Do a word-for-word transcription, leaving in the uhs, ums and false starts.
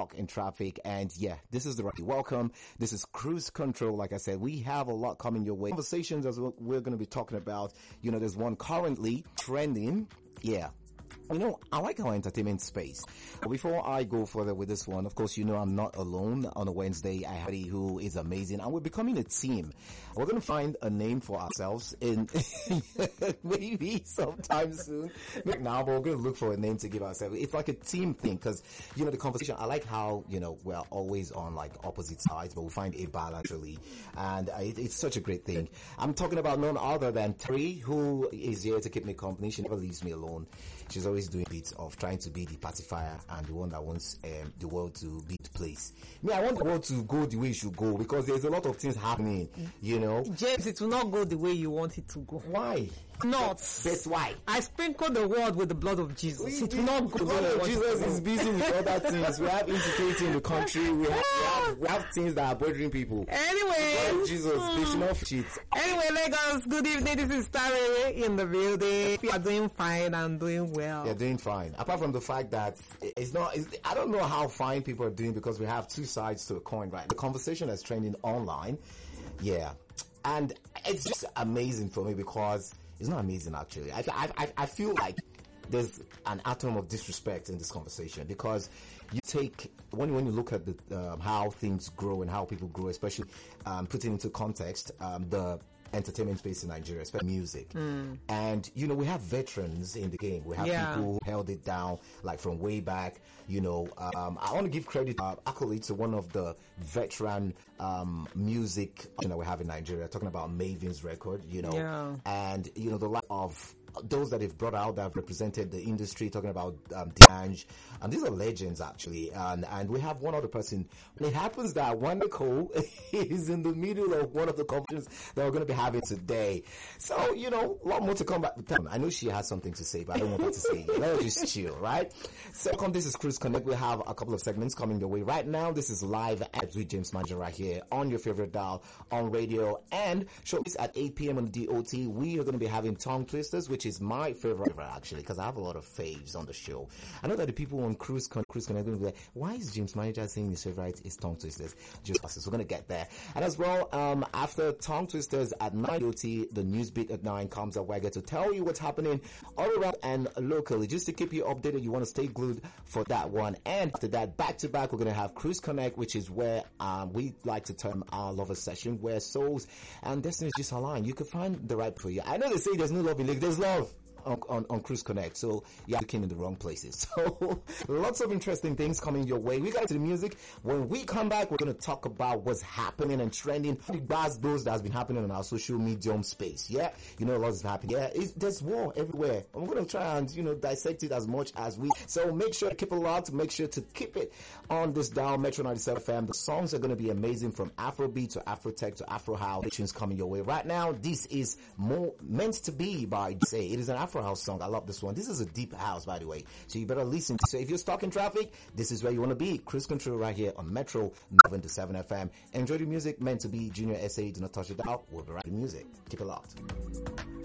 stuck in traffic. And yeah, this is the right welcome. This is Cruise Control. Like I said, we have a lot coming your way. Conversations as well, we're going to be talking about. You know, there's one currently trending. Yeah. You know, I like our entertainment space. But before I go further with this one, of course, you know I'm not alone. On a Wednesday, I have somebody who is amazing, and we're becoming a team. We're going to find a name for ourselves in maybe sometime soon. Not now, but we're going to look for a name to give ourselves. It's like a team thing because, you know, the conversation, I like how, you know, we're always on like opposite sides, but we find a balance really. And uh, it, it's such a great thing. I'm talking about none other than Three, who is here to keep me company. She never leaves me alone. She's always doing bits of trying to be the pacifier and the one that wants um, the world to be the place. Me, I want the world to go the way it should go because there's a lot of things happening, you know. James, it will not go the way you want it to go. Why? Not. That's why. I sprinkle the world with the blood of Jesus. We, it will not go the blood of Jesus is busy with other things. We have insecurity in the country. We have, we have, we have things that are bothering people. Anyway. Jesus, they should not cheat. Anyway, Lagos, good evening. This is Starry in the building. We are doing fine and doing well. They're doing fine. Apart from the fact that it's not, it's, I don't know how fine people are doing because we have two sides to a coin, right? The conversation that's trending online. Yeah. And it's just amazing for me because it's not amazing actually. I, I, I feel like there's an atom of disrespect in this conversation because you take, when, when you look at the, um, how things grow and how people grow, especially um, putting into context um, the entertainment space in Nigeria, especially music. Mm. And, you know, we have veterans in the game. We have yeah. people who held it down, like from way back. You know, um, I want to give credit, uh, accolade to one of the veteran um, music that we have in Nigeria, talking about Maven's record, you know. Yeah. And, you know, the lack of those that they've brought out that have represented the industry, talking about um, D'Ange, and these are legends actually. And and we have one other person. And it happens that Wanda Cole is in the middle of one of the conferences that we're going to be having today. So, you know, a lot more to come back with them. I know she has something to say, but I don't want her to say it. Let her just chill, right? So, come, this is Cruise Connect. We have a couple of segments coming your way right now. This is live at with James Manager right here on your favorite dial on radio, and show is at eight p.m. on the D O T. We are going to be having Tongue Twisters, which is my favorite actually, because I have a lot of faves on the show. I know that the people on Cruise Con Cruise Con are going to be like, why is James Manager saying his favorite is Tongue Twisters? Just us. We're going to get there. And as well, um, after Tongue Twisters at nine O T, the news beat at nine comes up where I get to tell you what's happening all around and locally. Just to keep you updated, you want to stay glued for that one. And after that, back to back, we're going to have Cruise Connect, which is where um, we like to term our lover session, where souls and destinies just align. You can find the right for you. I know they say there's no love in Lake, there's love. On, on, on Cruise Connect, so you're looking in the wrong places. So lots of interesting things coming your way. We got to the music. When we come back, we're going to talk about what's happening and trending. The buzz those that's been happening in our social medium space. Yeah, you know a lot is happening. Yeah, it's, there's war everywhere. I'm going to try and you know dissect it as much as we. So make sure to keep it locked. Make sure to keep it on this dial, Metro ninety-seven F M. The songs are going to be amazing, from Afrobeat to Afrotech to Afro House. Tunes coming your way right now. This is more meant to be by say. It is an Afro House song. I love this one. This is a deep house, by the way. So you better listen. So if you're stuck in traffic, this is where you want to be. Cruise Control right here on Metro ninety-seven F M. Enjoy the music. Meant to be Junior S A. Do not touch it out. We'll be right with music. Keep it locked.